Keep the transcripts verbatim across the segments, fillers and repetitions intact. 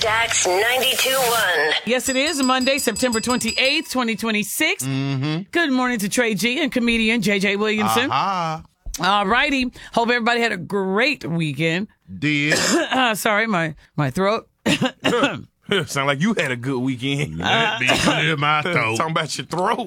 Stax ninety-two point one. Yes, it is Monday, September twenty-eighth, twenty twenty-six. Mm-hmm. Good morning to Trey G and comedian J J Williamson. Uh-huh. All righty. Hope everybody had a great weekend. Did. uh, sorry, my, my throat. Sound like you had a good weekend. Let me clear my throat. Talking about your throat.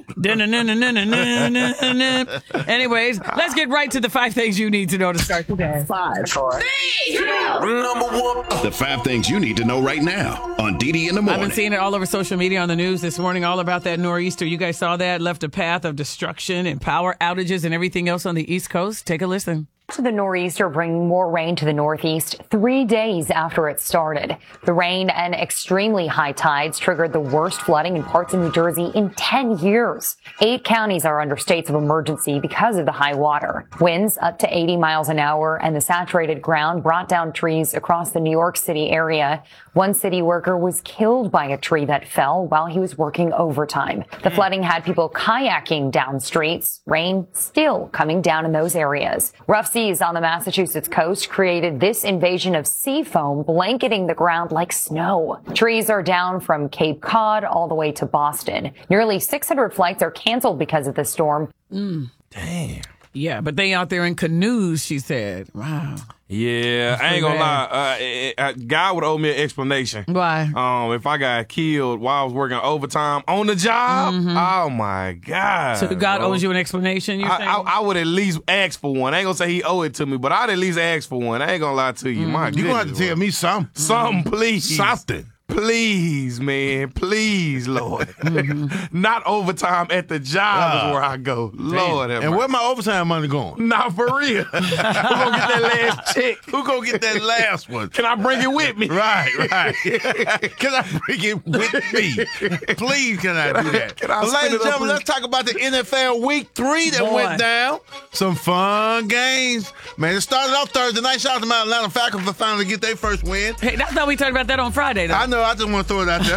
Anyways, let's get right to the five things you need to know to start today. Five, four, three, two, Number one. The five things you need to know right now on D D in the I've morning. been seeing it all over social media on the news this morning, all about that nor'easter. You guys saw that? Left a path of destruction and power outages and everything else on the East Coast. Take a listen. To the nor'easter bringing more rain to the Northeast three days after it started. The rain and extremely high tides triggered the worst flooding in parts of New Jersey in ten years. Eight counties are under states of emergency because of the high water. Winds up to eighty miles an hour and the saturated ground brought down trees across the New York City area. One city worker was killed by a tree that fell while he was working overtime. The flooding had people kayaking down streets. Rain still coming down in those areas. Rough seas on the Massachusetts coast created this invasion of sea foam blanketing the ground like snow. Trees are down from Cape Cod all the way to Boston. Nearly six hundred flights are canceled because of the storm. Mm. Damn. Yeah, but they out there in canoes, she said. Wow. Yeah, I ain't gonna lie. Uh, a guy would owe me an explanation. Why? Um, if I got killed while I was working overtime on the job, Mm-hmm. oh my God. So God bro. owes you an explanation, you're I, saying? I, I would at least ask for one. I ain't gonna say he owe it to me, but I'd at least ask for one. I ain't gonna lie to you. My You gonna have to goodness, tell me something. something, please. Something. Please, man. Please, Lord. Not overtime at the job Uh, is where I go. Lord have And mercy. where my overtime money going? Not for real. Who gonna get that last check? Who gonna get that last one? Can I bring it with me? Right, right. Can I bring it with me? Please, can I do that? Can I Well, spin ladies and it up gentlemen, with- let's talk about the N F L Week Three that Boy. went down. Some fun games, man. It started off Thursday night. Shout out to my Atlanta Falcons for finally get their first win. Hey, I thought we talked about that on Friday, though. I know. I just want to throw it out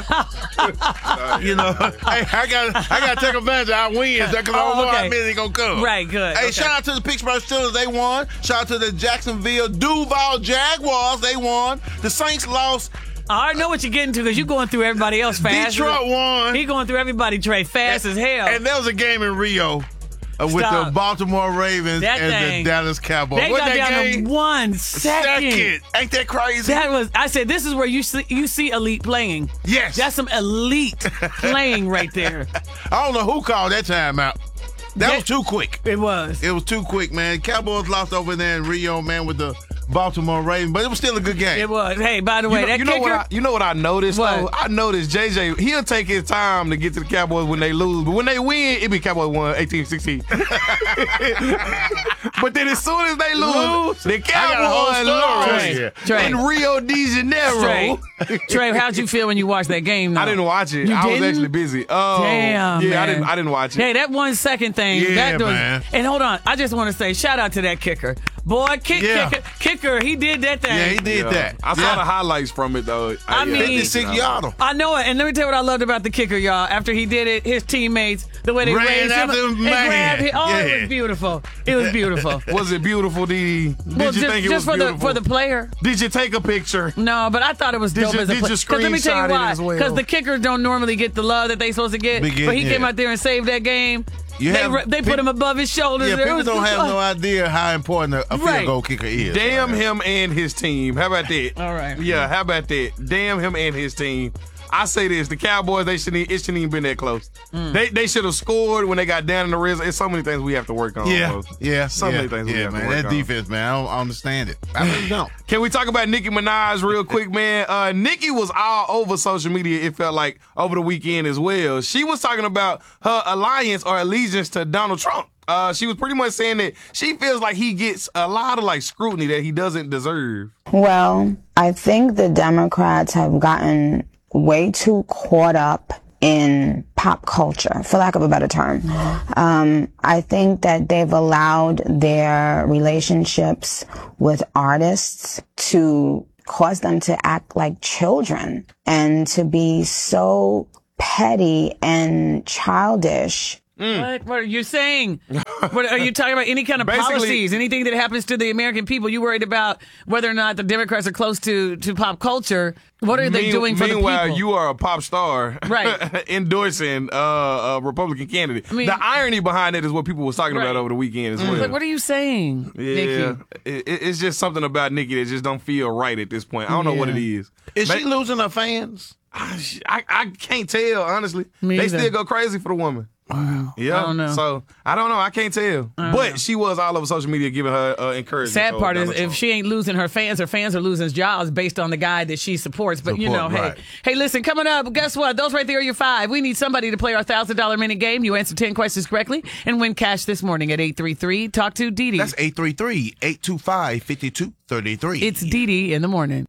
there. You know, hey, I got, I got to take advantage of our wins because I Oh, don't know how okay. many they gonna come. Right, good. Hey, Okay. shout out to the Pittsburgh Steelers. They won. Shout out to the Jacksonville Duval Jaguars. They won. The Saints lost. I already know what you're getting to because you're going through everybody else fast. Detroit won. He going through everybody, Trey, fast as hell. And there was a game in Rio uh, with Stop. the Baltimore Ravens That and thing. the Dallas Cowboys. they Wasn't got that down game? to one second. Second. Ain't that crazy? That was, I said, this is where you see, you see elite playing. Yes. That's some elite playing right there. I don't know who called that timeout. That Yeah. was too quick. It was. It was too quick, man. Cowboys lost over there in Rio, man, with the Baltimore Ravens, but it was still a good game. It was. Hey, by the way, You know, that you know kicker. what I, you know what I noticed What? though? I noticed J J, he'll take his time to get to the Cowboys when they lose, but when they win, it be Cowboys won eighteen sixteen. But then as soon as they lose, the got a whole Cowboys story lost right here. Trey. in Rio de Janeiro. Trey, Trey, how'd you feel when you watched that game? Though? I didn't watch it. You I was didn't? actually busy. Oh, Damn, yeah, man. I didn't. I didn't watch it. Hey, that one second thing. Yeah, that was, man. And hold on, I just want to say shout out to that kicker, boy. Kick, Yeah. kicker, kicker. He did that thing. Yeah, he did Yeah. that. I saw Yeah. the highlights from it though. I mean- fifty-six yarder. I know it, and let me tell you what I loved about the kicker, y'all. After he did it, his teammates, the way they Ran raised him, after him, and man. grabbed him. Oh, it Yeah. was beautiful. It was beautiful. Was it beautiful, Dee? Did well, you just, think it just was for beautiful? the for the player. Did you take a picture? No, but I thought it was Did dope you- as a did player. you Because let me tell you screenshot it why. as well? Because the kickers don't normally get the love that they supposed to get. Big but he yeah. came out there and saved that game. You they have- re- they put peop- him above his shoulders. Yeah, It people was- don't have no idea how important a, a field Right. goal kicker is. Damn him and his team. How about that? All right. Yeah, how about that? Damn him and his team. I say this: the Cowboys, they shouldn't. It shouldn't even been that close. Mm. They they should have scored when they got down in the red. It's so many things we have to work on. Yeah, bro. yeah, so yeah, many things. we Yeah, have to man, work that on. defense, man, I don't understand it. I really don't. Can we talk about Nicki Minaj real quick, man? Uh, Nicki was all over social media, it felt like, over the weekend as well. She was talking about her alliance or allegiance to Donald Trump. Uh, she was pretty much saying that she feels like he gets a lot of like scrutiny that he doesn't deserve. Well, I think the Democrats have gotten way too caught up in pop culture, for lack of a better term. Um, I think that they've allowed their relationships with artists to cause them to act like children and to be so petty and childish Mm. What? What are you saying? What are you talking about? Any kind of Basically- policies? Anything that happens to the American people? You worried about whether or not the Democrats are close to, to pop culture? What are they Mean- doing for the people? Meanwhile, you are a pop star, Right. endorsing uh, a Republican candidate. I mean- the irony behind it is what people was talking Right. about over the weekend as It's well. like, what are you saying, yeah, Nikki? it, it's just something about Nikki that just don't feel right at this point. I don't know what Yeah. it is. Is Ma- she losing her fans? I, I can't tell, honestly. Me they either. still go crazy for the woman. Wow. Yeah. I don't know. So, I don't know. I can't tell. But she was all over social media giving her uh, encouragement. Sad for part is Donald if Trump. she ain't losing her fans, her fans are losing jobs based on the guy that she supports. But you know, Support, right. hey, hey, listen, coming up, guess what? Those right there are your five. We need somebody to play our one thousand dollars minute game. You answer ten questions correctly and win cash this morning at eight three three. Talk to Dee Dee. That's eight three three, eight two five, five two three three. It's Dee Dee in the morning.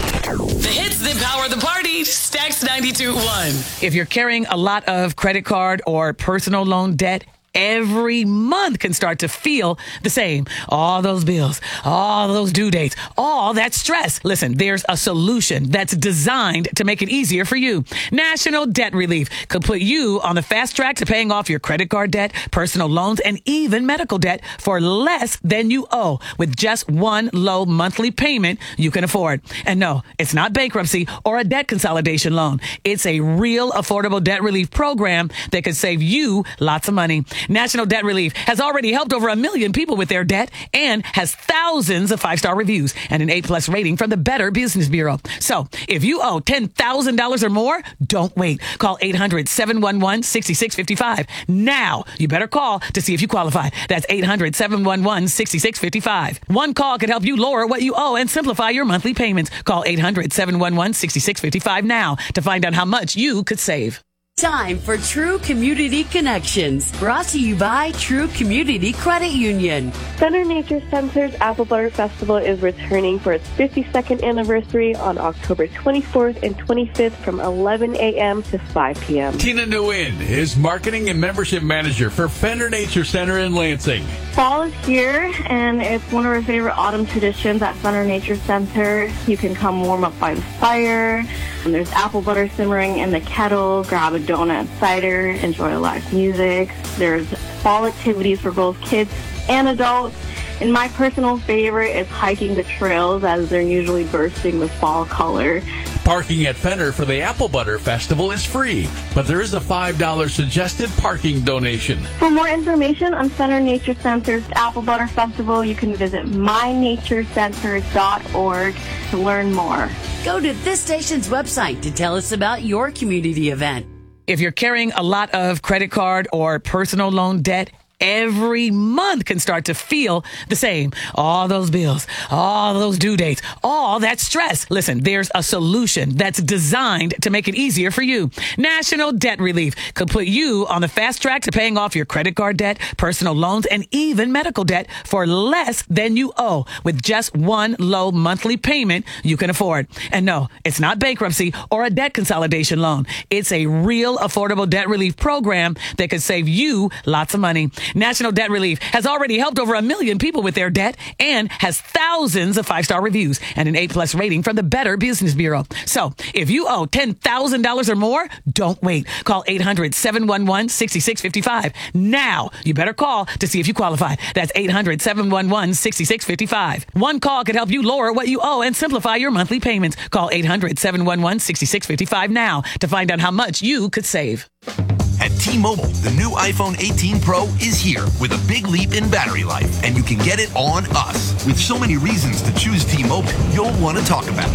The hits that power the party. Stax ninety-two point one. If you're carrying a lot of credit card or personal loan debt, every month can start to feel the same. All those bills, all those due dates, all that stress. Listen, there's a solution that's designed to make it easier for you. National Debt Relief could put you on the fast track to paying off your credit card debt, personal loans, and even medical debt for less than you owe with just one low monthly payment you can afford. And no, it's not bankruptcy or a debt consolidation loan. It's a real affordable debt relief program that could save you lots of money. National Debt Relief has already helped over a million people with their debt and has thousands of five-star reviews and an A-plus rating from the Better Business Bureau. So if you owe ten thousand dollars or more, don't wait. Call eight hundred, seven one one, six six five five. Now, you better call to see if you qualify. That's eight hundred, seven one one, six six five five. One call could help you lower what you owe and simplify your monthly payments. Call eight hundred, seven one one, six six five five now to find out how much you could save. Time for True Community Connections, brought to you by True Community Credit Union. Center Nature Center's Apple Butter Festival is returning for its fifty-second anniversary on October twenty-fourth and twenty-fifth from eleven a.m. to five p.m. Tina Nguyen is Marketing and Membership Manager for Fender Nature Center in Lansing. Fall is here, and it's one of our favorite autumn traditions at Center Nature Center. You can come warm up by the fire, and there's apple butter simmering in the kettle. Grab a donut and cider, enjoy live music. There's fall activities for both kids and adults. And my personal favorite is hiking the trails, as they're usually bursting with fall color. Parking at Fender for the Apple Butter Festival is free, but there is a five dollars suggested parking donation. For more information on Center Nature Center's Apple Butter Festival, you can visit my nature center dot org to learn more. Go to this station's website to tell us about your community event. If you're carrying a lot of credit card or personal loan debt, every month can start to feel the same. All those bills, all those due dates, all that stress. Listen, there's a solution that's designed to make it easier for you. National Debt Relief could put you on the fast track to paying off your credit card debt, personal loans, and even medical debt for less than you owe with just one low monthly payment you can afford. And no, it's not bankruptcy or a debt consolidation loan. It's a real affordable debt relief program that could save you lots of money. National Debt Relief has already helped over a million people with their debt and has thousands of five-star reviews and an A-plus rating from the Better Business Bureau. So if you owe ten thousand dollars or more, don't wait. Call eight hundred, seven one one, six six five five. Now, you better call to see if you qualify. That's eight hundred, seven one one, six six five five. One call could help you lower what you owe and simplify your monthly payments. Call eight hundred, seven one one, six six five five now to find out how much you could save. At T-Mobile, the new iPhone eighteen Pro is here with a big leap in battery life, and you can get it on us. With so many reasons to choose T-Mobile, you'll want to talk about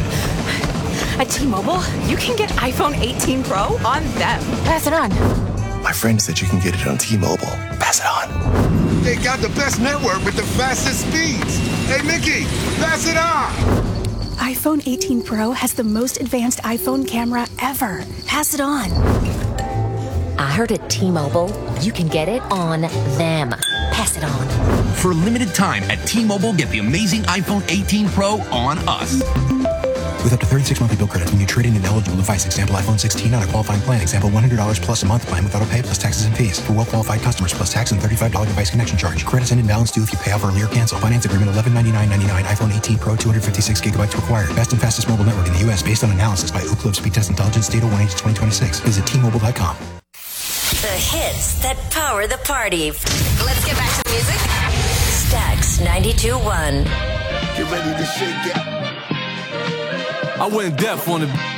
it. At T-Mobile, you can get iPhone eighteen Pro on them. Pass it on. My friend said you can get it on T-Mobile. Pass it on. They got the best network with the fastest speeds. Hey, Mickey, pass it on. iPhone eighteen Pro has the most advanced iPhone camera ever. Pass it on. I heard at T-Mobile, you can get it on them. Pass it on. For a limited time at T-Mobile, get the amazing iPhone eighteen Pro on us. With up to thirty-six monthly bill credits when you trade in an eligible device. Example, iPhone sixteen on a qualifying plan. Example, one hundred dollars plus a month plan with auto pay plus taxes and fees. For well-qualified customers plus tax and thirty-five dollars device connection charge. Credits end and balance due if you pay off early or cancel. Finance agreement eleven ninety-nine ninety-nine. iPhone eighteen Pro, two hundred fifty-six gigabytes required. Best and fastest mobile network in the U S based on analysis by Ookla Speed Test Intelligence. Data one eight twenty twenty-six. Visit T Mobile dot com. The hits that power the party. Let's get back to the music. Stax ninety-two one. Get ready to shake it. I went deaf on the